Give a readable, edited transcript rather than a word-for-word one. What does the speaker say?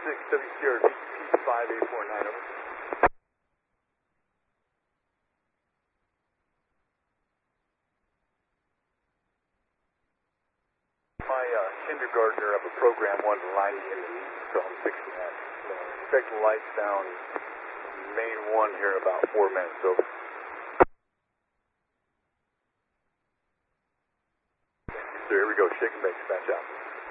WCRV P5849, over. My kindergartner of a program wanted to line me in the knee, so I'm fixing that. Expect the lights down main 1 here in about 4 minutes, over. So here we go, shake and bake, dispatch out.